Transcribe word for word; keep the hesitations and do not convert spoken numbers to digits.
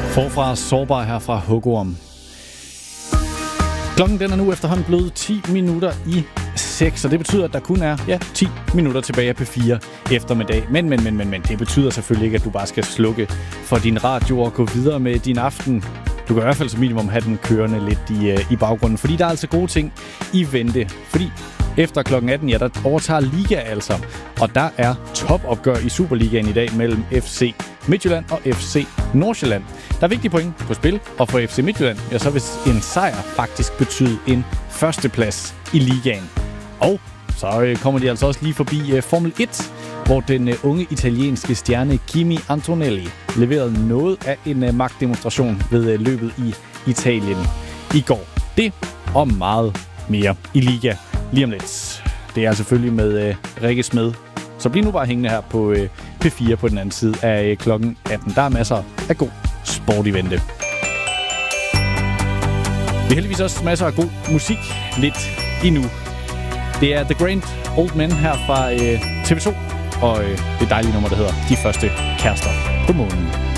Forfra sårbar her fra Hugorm. Klokken den er nu efterhånden blevet ti minutter i seks, og det betyder, at der kun er ja, ti minutter tilbage af P fire eftermiddag. Men, men, men, men, men, det betyder selvfølgelig ikke, at du bare skal slukke for din radio og gå videre med din aften. Du kan i hvert fald som minimum have den kørende lidt i, uh, i baggrunden, fordi der er altså gode ting i vente. Fordi efter klokken atten, ja, der overtager Liga altså, og der er topopgør i Superligaen i dag mellem F C Midtjylland og F C Nordsjælland. Der er vigtige point på spil, og for F C Midtjylland, ja, så vil en sejr faktisk betyde en førsteplads i ligaen. Og så øh, kommer de altså også lige forbi øh, Formel et, hvor den øh, unge italienske stjerne Kimi Antonelli leverede noget af en øh, magtdemonstration ved øh, løbet i Italien i går. Det og meget mere i Liga lige om lidt. Det er selvfølgelig med øh, Rikke Smed. Så bliv nu bare hængende her på øh, P fire på den anden side af øh, klokken atten. Der er masser af god sport i vente. Vi har heldigvis også masser af god musik lidt endnu. Det er The Grand Old Men her fra øh, T V to, og øh, det dejlige nummer, der hedder De Første Kærester på Månen.